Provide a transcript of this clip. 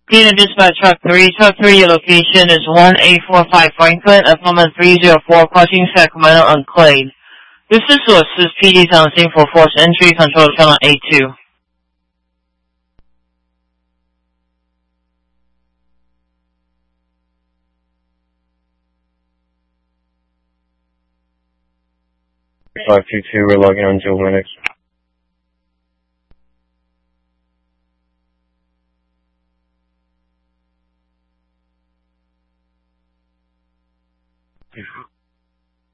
Tina Dispatch Truck 3. Truck 3, your location is 1845 Franklin, appointment 304, crossing Sacramento on Clade. This is to assist PDs on scene for force entry, control channel A2. Five two two, we're logging on Joe Linux.